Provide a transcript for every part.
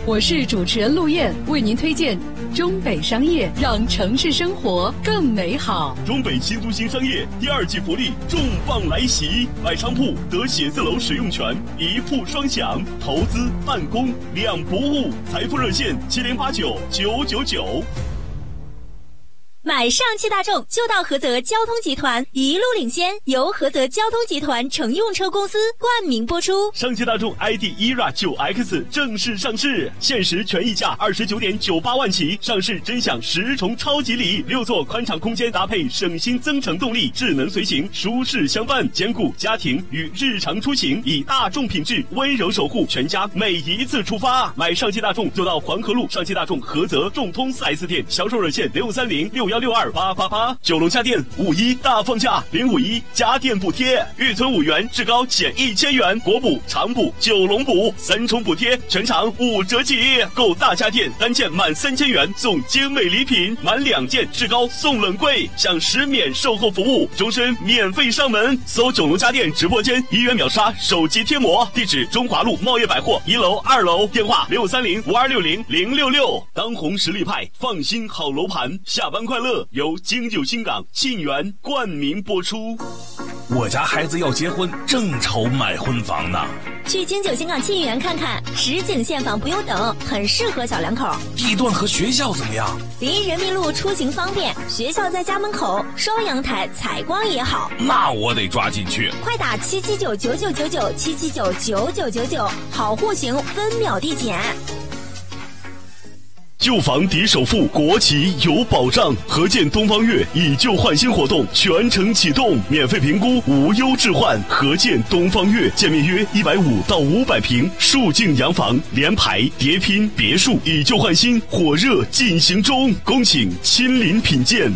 我是主持人陆燕，为您推荐中北商业，让城市生活更美好。 中北新都新商业第2季福利重磅来袭，买商铺得写字楼使用权，1铺双享，投资办公2不误。财富热线7089 999。 买上汽大众就到菏泽交通集团，一路领先，由菏泽交通集团乘用车公司冠名播出。 上汽大众 ID ERA 9X 正式上市，限时权益价29.98万起，上市真享10重超级礼，6座宽敞空间搭配省心增程动力，智能随行，舒适相伴，兼顾家庭与日常出行，以大众品质温柔守护全家每一次出发。买上汽大众就到黄河路上汽大众菏泽众通 4S 店，销售热线63061628888。九龙家电5·1大放价，051家电补贴，预存5元，至高减1000元，国补、长补、九龙补3重补贴，全场5折起。购大家电单件满3000元送精美礼品，满2件至高送冷柜，享10免售后服务，终身免费上门。搜九龙家电直播间，1元秒杀手机贴膜，地址中华路茂业百货1楼、2楼，电话63052600066。当红实力派，放心好楼盘，下班快乐由京九新港沁园冠名播出。 我家孩子要结婚，正愁买婚房呢。 去京九新港沁园看看，实景现房不用等，很适合小两口。 地段和学校怎么样？ 离人民路出行方便，学校在家门口，双阳台，采光也好。 那我得抓紧去， 快打7799999 7799999，好户型分秒递减。 旧房抵首付，国企有保障。合建东方悦以旧换新活动全程启动，免费评估，无忧置换。合建东方悦，建面约150到500平，数境洋房，联排、叠拼、别墅，以旧换新，火热进行中。恭请亲临品鉴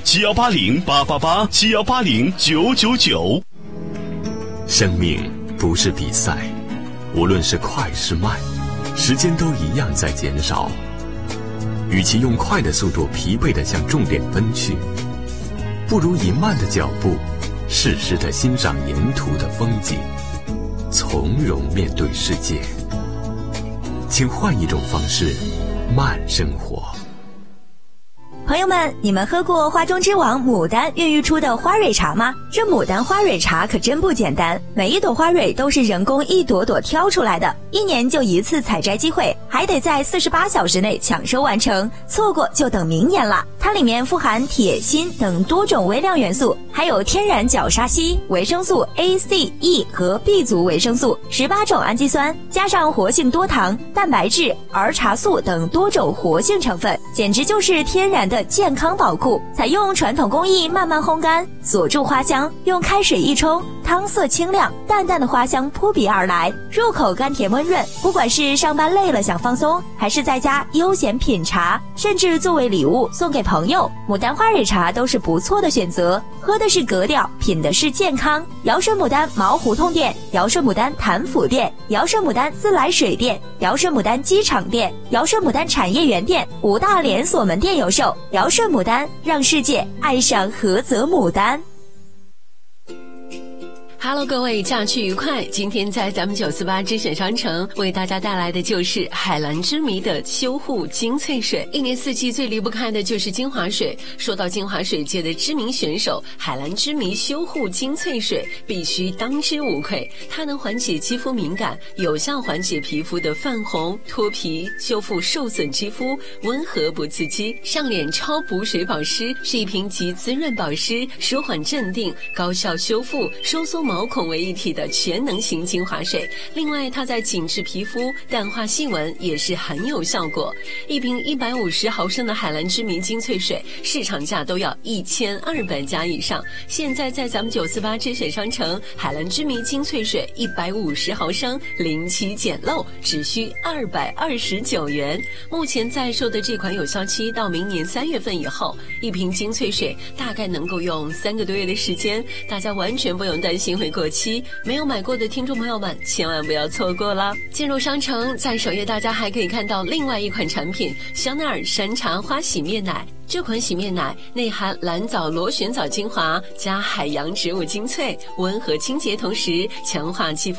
，7180888，7180999。 生命不是比赛，无论是快是慢，时间都一样在减少。与其用快的速度疲惫地向重点奔去，不如以慢的脚步适时地欣赏沿途的风景，从容面对世界。请换一种方式慢生活。 朋友们，你们喝过花中之王牡丹孕育出的花蕊茶吗？这牡丹花蕊茶可真不简单，每一朵花蕊都是人工一朵朵挑出来的，1年就1次采摘机会，还得在48小时内抢收完成，错过就等明年了。它里面富含铁、锌等多种微量元素，还有天然角鲨烯、维生素 A、C、E 和 B 族维生素、18种氨基酸，加上活性多糖、蛋白质、儿茶素等多种活性成分，简直就是天然的健康宝库。采用传统工艺慢慢烘干，锁住花香，用开水一冲，汤色清亮，淡淡的花香扑鼻而来，入口甘甜温润。不管是上班累了想放松，还是在家悠闲品茶，甚至作为礼物送给朋友，牡丹花蕊茶都是不错的选择。喝的是格调，品的是健康。尧舜牡丹毛胡同店、尧舜牡丹潭府店、尧舜牡丹自来水店、尧舜牡丹机场店、尧舜牡丹产业园店5大连锁门店有售。尧舜牡丹，让世界爱上菏泽牡丹。 Hello， 各位，假期愉快！今天在咱们948之选商城为大家带来的就是海蓝之谜的修护精粹水。一年四季最离不开的就是精华水。说到精华水界的知名选手，海蓝之谜修护精粹水必须当之无愧。它能缓解肌肤敏感，有效缓解皮肤的泛红、脱皮，修复受损肌肤，温和不刺激。上脸超补水保湿是一瓶集滋润保湿、舒缓镇定、高效修复、收缩毛孔为一体的全能型精华水。另外，它在紧致皮肤、淡化细纹也是很有效果。一瓶150毫升的海蓝之谜精粹水，市场价都要1200加以上。现在在咱们948之选商城，海蓝之谜精粹水150毫升零起捡漏，只需229元。目前在售的这款有效期到明年3月份以后，一瓶精粹水大概能够用3个多月的时间，大家完全不用担心会过期。没有买过的听众朋友们千万不要错过了。进入商城，在首页大家还可以看到另外一款产品香奈儿山茶花洗面奶。这款洗面奶内含蓝藻螺旋藻精华加海洋植物精粹，温和清洁，同时强化肌肤